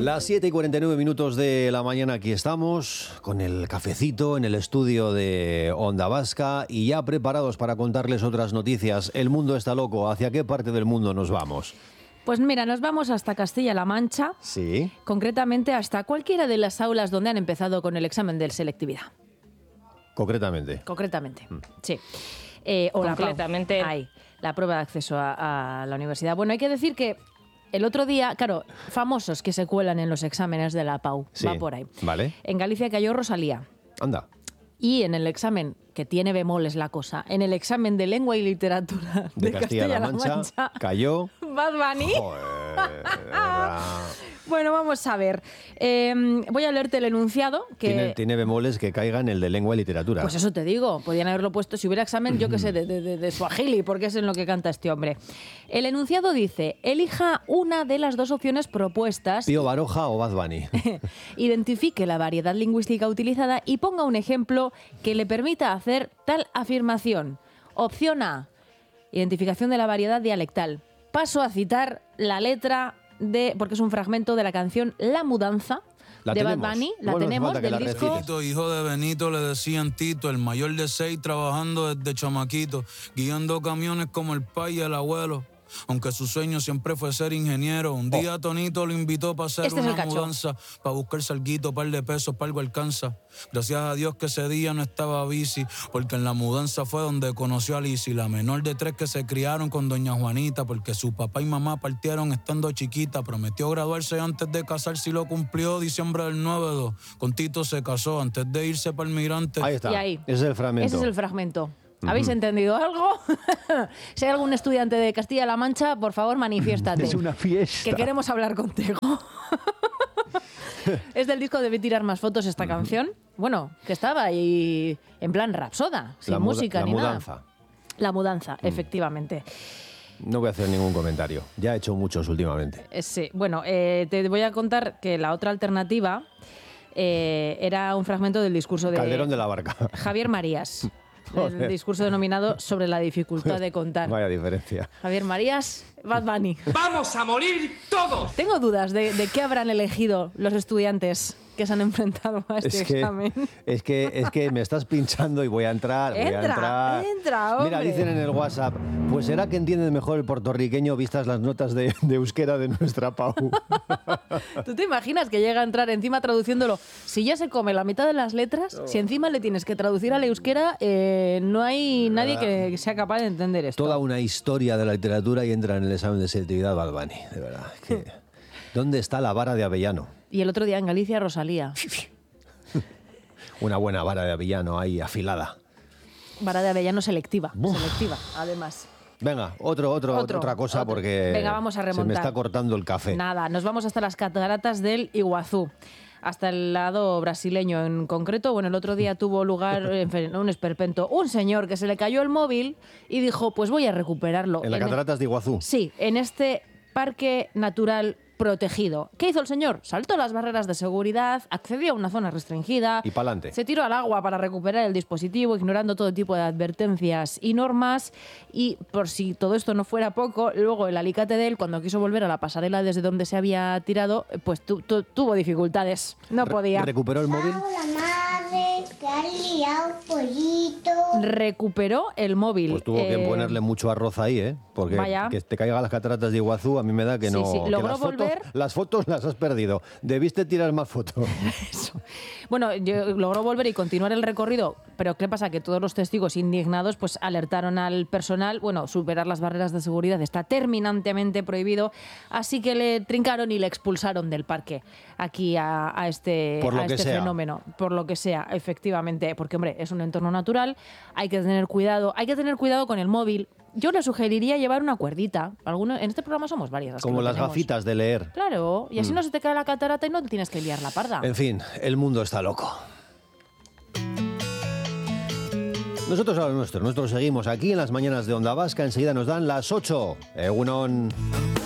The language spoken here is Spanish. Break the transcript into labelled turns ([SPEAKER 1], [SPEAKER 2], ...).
[SPEAKER 1] Las 7:49 de la mañana, aquí estamos con el cafecito en el estudio de Onda Vasca y ya preparados para contarles otras noticias. El mundo está loco. ¿Hacia qué parte del mundo nos vamos?
[SPEAKER 2] Pues mira, nos vamos hasta Castilla-La Mancha,
[SPEAKER 1] Sí.
[SPEAKER 2] concretamente hasta cualquiera de las aulas donde han empezado con el examen de selectividad.
[SPEAKER 1] Concretamente.
[SPEAKER 2] Sí. O
[SPEAKER 3] Concretamente.
[SPEAKER 2] la prueba de acceso a la universidad. Bueno, hay que decir que el otro día, claro, famosos que se cuelan en los exámenes de la PAU,
[SPEAKER 1] Sí.
[SPEAKER 2] va por ahí.
[SPEAKER 1] Vale.
[SPEAKER 2] En Galicia cayó Rosalía.
[SPEAKER 1] Anda.
[SPEAKER 2] Y en el examen, que tiene bemoles la cosa, en el examen de lengua y literatura
[SPEAKER 1] De Castilla-La Mancha cayó.
[SPEAKER 2] Bad Bunny.
[SPEAKER 1] Joder.
[SPEAKER 2] Bueno, vamos a ver. Voy a leerte el enunciado. Que
[SPEAKER 1] Tiene bemoles que caigan el de lengua y literatura.
[SPEAKER 2] Pues eso te digo, podían haberlo puesto si hubiera examen, yo qué sé, de Swahili, porque es en lo que canta este hombre. El enunciado dice, elija una de las dos opciones propuestas,
[SPEAKER 1] Pío Baroja o Bad Bunny.
[SPEAKER 2] identifique la variedad lingüística utilizada y ponga un ejemplo que le permita hacer tal afirmación. Opción A, identificación de la variedad dialectal. Paso a citar la letra porque es un fragmento de la canción La Mudanza,
[SPEAKER 1] ¿La
[SPEAKER 2] de
[SPEAKER 1] tenemos?
[SPEAKER 2] Bad Bunny. La
[SPEAKER 1] Bueno,
[SPEAKER 2] tenemos
[SPEAKER 1] falta que
[SPEAKER 2] del
[SPEAKER 1] la
[SPEAKER 2] disco...
[SPEAKER 1] recites.
[SPEAKER 4] Hijo de Benito, le decían Tito, el mayor de 6, trabajando desde chamaquito, guiando camiones como el pai y el abuelo. Aunque su sueño siempre fue ser ingeniero, un día Tonito lo invitó para hacer
[SPEAKER 2] Este es el
[SPEAKER 4] una
[SPEAKER 2] cacho.
[SPEAKER 4] mudanza, para buscar salguito, par de pesos, para algo alcanza. Gracias a Dios que ese día no estaba bici, porque en la mudanza fue donde conoció a Lizzy, la menor de 3 que se criaron con doña Juanita, porque su papá y mamá partieron estando chiquita. Prometió graduarse antes de casarse y lo cumplió diciembre del 9-2. Con Tito se casó antes de irse para el Migrante.
[SPEAKER 1] Ahí está.
[SPEAKER 2] Y ahí.
[SPEAKER 1] Ese es el fragmento.
[SPEAKER 2] Ese es el fragmento. ¿Habéis entendido algo? Si hay algún estudiante de Castilla-La Mancha, por favor, manifiéstate.
[SPEAKER 1] Es una fiesta.
[SPEAKER 2] Que queremos hablar contigo. Es del disco Debí tirar más fotos esta canción. Bueno, que estaba ahí en plan rapsoda, sin música ni
[SPEAKER 1] mudanza.
[SPEAKER 2] nada. La mudanza, efectivamente.
[SPEAKER 1] No voy a hacer ningún comentario. Ya he hecho muchos últimamente.
[SPEAKER 2] Sí. Bueno, te voy a contar que la otra alternativa era un fragmento del discurso de
[SPEAKER 1] Calderón de la Barca.
[SPEAKER 2] Javier Marías.
[SPEAKER 1] Joder.
[SPEAKER 2] El discurso denominado sobre la dificultad de contar.
[SPEAKER 1] Vaya diferencia.
[SPEAKER 2] Javier Marías, Bad Bunny.
[SPEAKER 5] ¡Vamos a morir todos!
[SPEAKER 2] Tengo dudas de qué habrán elegido los estudiantes que se han enfrentado a este examen.
[SPEAKER 1] Es que me estás pinchando y voy a entrar.
[SPEAKER 2] Entra, hombre.
[SPEAKER 1] Mira, dicen en el WhatsApp, pues será que entiende mejor el puertorriqueño vistas las notas de euskera de nuestra Pau.
[SPEAKER 2] ¿Tú te imaginas que llega a entrar encima traduciéndolo? Si ya se come la mitad de las letras, si encima le tienes que traducir al euskera, no hay nadie que sea capaz de entender esto.
[SPEAKER 1] Toda una historia de la literatura y entra en el examen de selectividad Bad Bunny, de verdad. Es que, ¿dónde está la vara de Avellano?
[SPEAKER 2] Y el otro día en Galicia, Rosalía.
[SPEAKER 1] Una buena vara de Avellano ahí afilada.
[SPEAKER 2] Vara de Avellano selectiva. Selectiva, además.
[SPEAKER 1] Venga, otra cosa porque
[SPEAKER 2] Venga, vamos a
[SPEAKER 1] se
[SPEAKER 2] remontar.
[SPEAKER 1] me está cortando el café.
[SPEAKER 2] Nada, nos vamos hasta las cataratas del Iguazú, hasta el lado brasileño en concreto. Bueno, el otro día tuvo lugar un esperpento, un señor que se le cayó el móvil y dijo, pues voy a recuperarlo.
[SPEAKER 1] ¿En las cataratas de Iguazú?
[SPEAKER 2] Sí, en este parque natural protegido. ¿Qué hizo el señor? Saltó las barreras de seguridad, accedió a una zona restringida.
[SPEAKER 1] Y pa'lante.
[SPEAKER 2] Se tiró al agua para recuperar el dispositivo, ignorando todo tipo de advertencias y normas. Y por si todo esto no fuera poco, luego el alicate de él, cuando quiso volver a la pasarela desde donde se había tirado, pues tuvo dificultades. No podía.
[SPEAKER 1] ¿Recuperó el móvil?
[SPEAKER 6] La madre, que ha liado pollito.
[SPEAKER 2] Recuperó el móvil.
[SPEAKER 1] Pues tuvo que ponerle mucho arroz ahí, ¿eh? Porque
[SPEAKER 2] Vaya.
[SPEAKER 1] que te caigan las cataratas de Iguazú a mí me da que
[SPEAKER 2] Sí,
[SPEAKER 1] no...
[SPEAKER 2] sí.
[SPEAKER 1] que
[SPEAKER 2] Logró
[SPEAKER 1] las fotos,
[SPEAKER 2] volver.
[SPEAKER 1] Las fotos las has perdido. Debiste tirar más fotos.
[SPEAKER 2] Eso. Bueno, logró volver y continuar el recorrido, pero ¿qué pasa? Que todos los testigos indignados pues alertaron al personal. Bueno, superar las barreras de seguridad está terminantemente prohibido, así que le trincaron y le expulsaron del parque aquí a este,
[SPEAKER 1] Por lo
[SPEAKER 2] a
[SPEAKER 1] que
[SPEAKER 2] este
[SPEAKER 1] sea.
[SPEAKER 2] fenómeno. Por lo que sea, efectivamente, porque hombre, es un entorno natural, hay que tener cuidado con el móvil. Yo le sugeriría llevar una cuerdita. En este programa somos varias. Las que
[SPEAKER 1] Como
[SPEAKER 2] lo
[SPEAKER 1] las
[SPEAKER 2] tenemos.
[SPEAKER 1] gafitas de leer.
[SPEAKER 2] Claro, y así no se te cae la catarata y no te tienes que liar la parda.
[SPEAKER 1] En fin, el mundo está loco. Nosotros a lo nuestro seguimos aquí en las mañanas de Onda Vasca. Enseguida nos dan las 8. Egunon.